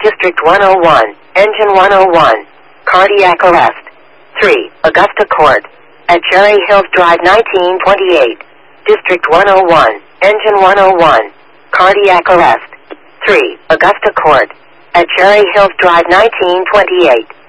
District 101, Engine 101, cardiac arrest. 3, Augusta Court, at Cherry Hills Drive 1928. District 101, Engine 101, cardiac arrest. 3, Augusta Court, at Cherry Hills Drive 1928.